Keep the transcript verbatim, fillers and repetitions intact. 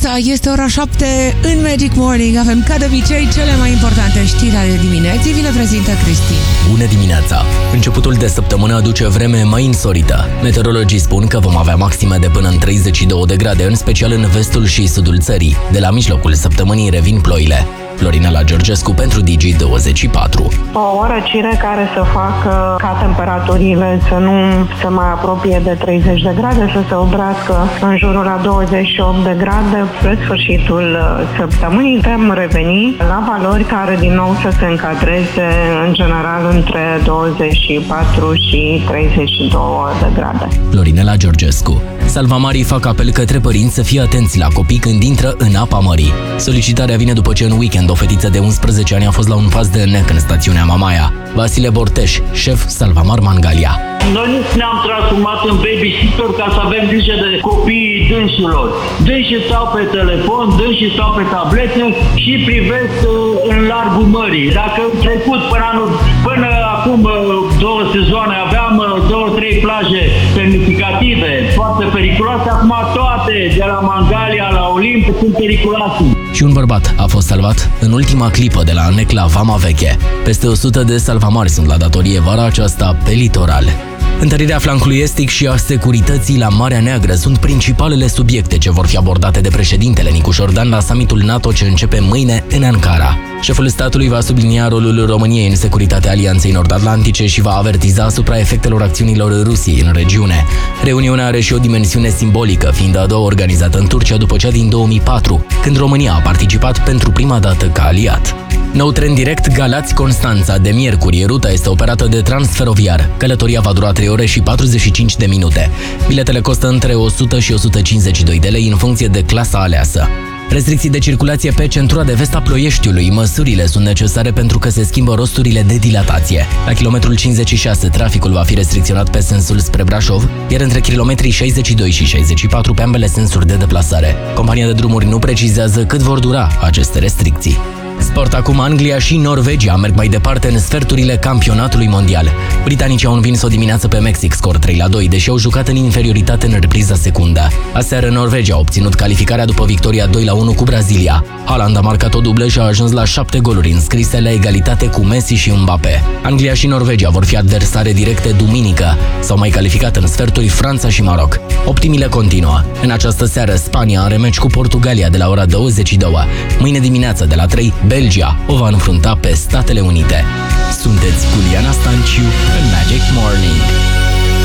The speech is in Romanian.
dimineața, este ora șapte în Magic Morning. Avem ca de obicei cele mai importante știri ale dimineții. Vi le prezintă Cristi. Bună dimineața! Începutul de săptămână aduce vreme mai însorită. Meteorologii spun că vom avea maxime de până în treizeci și două de grade, în special în vestul și sudul țării. De la mijlocul săptămânii revin ploile. Florinela Georgescu pentru Digi douăzeci și patru. O răcire care să facă ca temperaturile să nu se mai apropie de treizeci de grade, să se oprească în jurul a douăzeci și opt de grade pe sfârșitul săptămânii. Putem reveni la valori care din nou să se încadreze în general între douăzeci și patru și treizeci și doi de grade. Florinela Georgescu. Salvamarii fac apel către părinți să fie atenți la copii când intră în apa mării. Solicitarea vine după ce în weekend o fetiță de unsprezece ani a fost la un pas de nec în stațiunea Mamaia. Vasile Borteș, șef Salvamar Mangalia. Noi ne-am transformat în babysitter ca să avem grijă de copiii dânșilor. Dânșii stau pe telefon, dânșii stau pe tablete și privesc în largul mării. Dacă în trecut, până, anul, până acum două sezoane, aveam două, trei plaje semnificative, foarte periculoase, acum toate, de la Mangalia la Olimp, sunt periculoase. Și un bărbat a fost salvat în ultima clipă de la nec la Vama Veche. Peste o sută de salvamari sunt la datorie vara aceasta pe litoral. Întărirea flancului estic și a securității la Marea Neagră sunt principalele subiecte ce vor fi abordate de președintele Nicu Șordan la summitul NATO ce începe mâine în Ankara. Șeful statului va sublinia rolul României în securitatea Alianței Nord-Atlantice și va avertiza asupra efectelor acțiunilor Rusiei în regiune. Reuniunea are și o dimensiune simbolică, fiind a doua organizată în Turcia după cea din două mii patru, când România a participat pentru prima dată ca aliat. Nou tren direct Galați-Constanța de miercuri. Ruta este operată de Transferoviar. Călătoria va dura trei ore și patruzeci și cinci de minute. Biletele costă între o sută și o sută cincizeci și doi de lei în funcție de clasa aleasă. Restricții de circulație pe centura de vest a Ploieștiului. Măsurile sunt necesare pentru că se schimbă rosturile de dilatație. La kilometrul cincizeci și șase, traficul va fi restricționat pe sensul spre Brașov, iar între kilometrii șaizeci și doi și șaizeci și patru pe ambele sensuri de deplasare. Compania de drumuri nu precizează cât vor dura aceste restricții. Sport acum, Anglia și Norvegia merg mai departe în sferturile campionatului mondial. Britanicii au învins o dimineață pe Mexic, scor trei la doi, deși au jucat în inferioritate în repriza secundă. Aseară Norvegia a obținut calificarea după victoria doi la unu cu Brazilia. Haaland a marcat o dublă și a ajuns la șapte goluri înscrise la egalitate cu Messi și Mbappé. Anglia și Norvegia vor fi adversare directe duminică. S-au mai calificat în sferturi Franța și Maroc. Optimile continuă. În această seară, Spania are meci cu Portugalia de la ora douăzeci și două. Mâine dimineață de la trei, Belgia o va înfrunta pe Statele Unite. Sunteți cu Liana Stanciu în Magic Morning.